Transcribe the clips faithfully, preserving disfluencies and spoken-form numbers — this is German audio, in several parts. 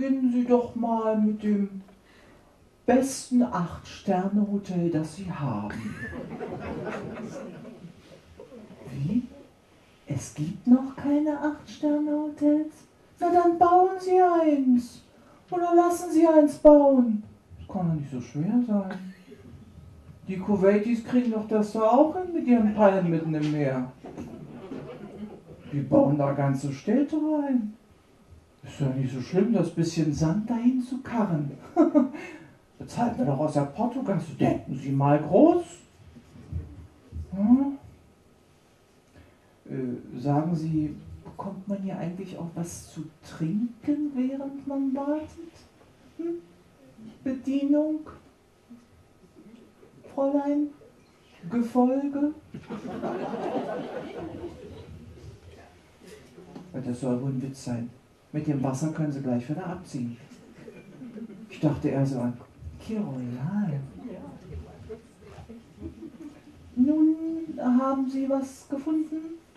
beginnen Sie doch mal mit dem besten Acht-Sterne-Hotel, das Sie haben. Wie? Es gibt noch keine Acht-Sterne-Hotels? Na dann bauen Sie eins. Oder lassen Sie eins bauen. Das kann doch nicht so schwer sein. Die Kuwaitis kriegen doch das da auch hin mit ihren Palmen mitten im Meer. Die bauen da ganze Städte rein. Ist ja nicht so schlimm, das bisschen Sand dahin zu karren. Bezahlt mir doch aus der Portokasse. Denken Sie mal groß. Hm? Äh, sagen Sie, bekommt man hier eigentlich auch was zu trinken, während man wartet? Hm? Bedienung? Fräulein? Gefolge? Das soll wohl ein Witz sein. Mit dem Wasser können Sie gleich wieder abziehen. Ich dachte eher so an Kiroyal. Nun haben Sie was gefunden?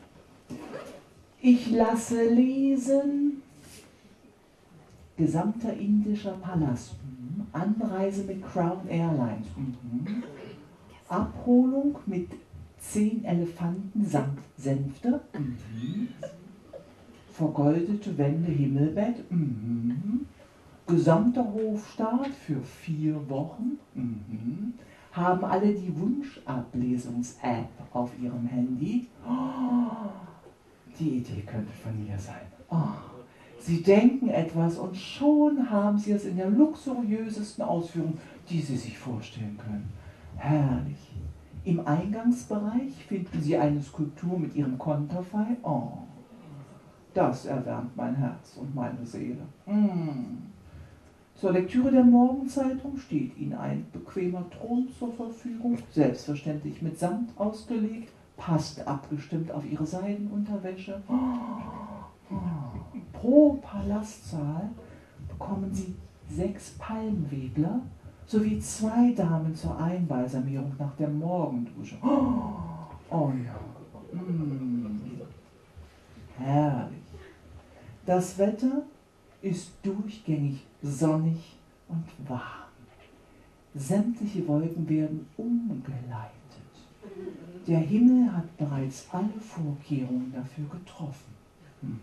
Ich lasse lesen. Gesamter indischer Palast. Mhm. Anreise mit Crown Airlines. Mhm. Abholung mit zehn Elefanten samt Sänfte. Mhm. Vergoldete Wände, Himmelbett. Mhm. Gesamter Hofstaat für vier Wochen. Mhm. Haben alle die Wunschablesungs-App auf ihrem Handy. Oh, die Idee könnte von mir sein. Oh. Sie denken etwas und schon haben Sie es in der luxuriösesten Ausführung, die Sie sich vorstellen können. Herrlich. Im Eingangsbereich finden Sie eine Skulptur mit Ihrem Konterfei. Oh, das erwärmt mein Herz und meine Seele. Mm. Zur Lektüre der Morgenzeitung steht Ihnen ein bequemer Thron zur Verfügung, selbstverständlich mit Samt ausgelegt, passt abgestimmt auf Ihre Seidenunterwäsche. Oh, oh. Pro Palastsaal bekommen Sie sechs Palmwedler sowie zwei Damen zur Einbalsamierung nach der Morgendusche. Oh, oh ja, mm. Herrlich. Das Wetter ist durchgängig sonnig und warm. Sämtliche Wolken werden umgeleitet. Der Himmel hat bereits alle Vorkehrungen dafür getroffen. Hm.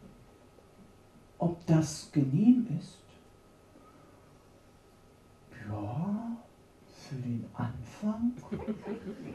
Ob das genehm ist? Ja, für den Anfang